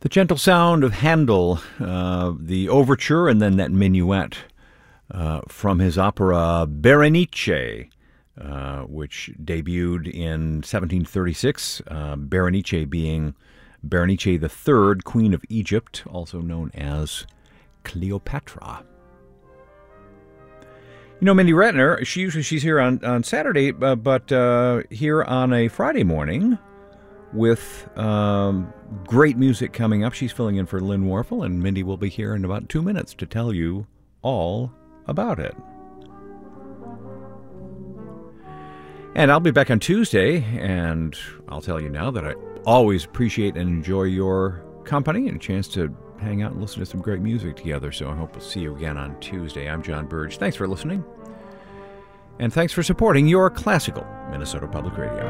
The gentle sound of Handel, the overture, and then that minuet from his opera Berenice, which debuted in 1736, Berenice being Berenice III, Queen of Egypt, also known as Cleopatra. You know, Mindy Ratner, she's here on Saturday, but here on a Friday morning with great music coming up. She's filling in for Lynn Warfel, and Mindy will be here in about 2 minutes to tell you all about it. And I'll be back on Tuesday, and I'll tell you now that I always appreciate and enjoy your company and a chance to hang out and listen to some great music together. So I hope we'll see you again on Tuesday. I'm John Burge. Thanks for listening, and thanks for supporting your classical Minnesota Public Radio.